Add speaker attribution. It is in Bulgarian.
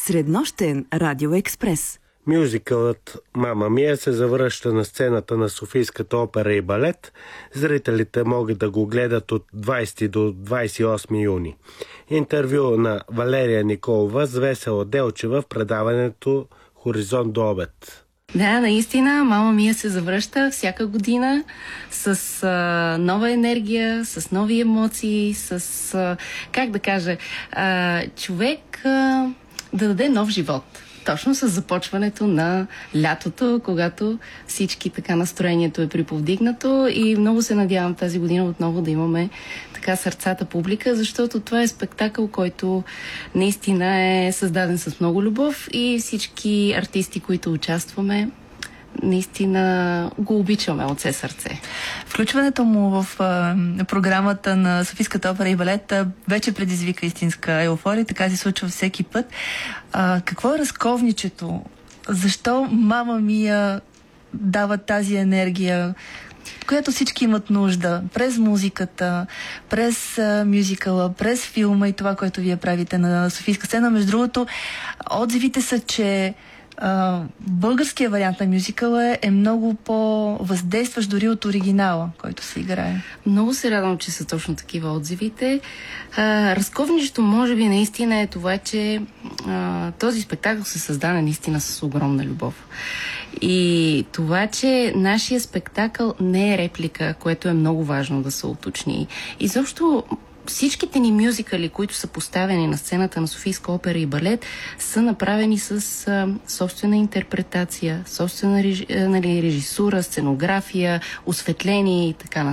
Speaker 1: Среднощен радиоекспрес.
Speaker 2: Мюзикълът «Мама Мия» се завръща на сцената на Софийската опера и балет. Зрителите могат да го гледат от 20 до 28 юни. Интервю на Валерия Николова с Весела Делчева в предаването «Хоризонт до обед».
Speaker 3: Да, наистина, «Мама Мия» се завръща всяка година с нова енергия, с нови емоции, с, как да кажа, човек да даде нов живот. Точно с започването на лятото, когато всички така настроението е приповдигнато, и много се надявам тази година отново да имаме така сърцата публика, защото това е спектакъл, който наистина е създаден с много любов и всички артисти, които участваме, наистина го обичаме от все сърце.
Speaker 4: Включването му в програмата на Софийската опера и балет вече предизвика истинска еуфория, така се случва всеки път. Какво е разковничето? Защо «Мама Мия» дава тази енергия, която всички имат нужда? През музиката, през мюзикъла, през филма и това, което вие правите на Софийска сцена. Между другото, отзивите са, че българският вариант на мюзикъла е много по-въздействащ дори от оригинала, който се играе.
Speaker 3: Много се радвам, че са точно такива отзивите. Разковничето може би наистина е това, че този спектакъл се създаде наистина с огромна любов. И това, че нашия спектакъл не е реплика, което е много важно да се уточни. Изобщо всичките ни мюзикали, които са поставени на сцената на Софийска опера и балет, са направени с собствена интерпретация, собствена режисура, сценография, осветление и така нататък.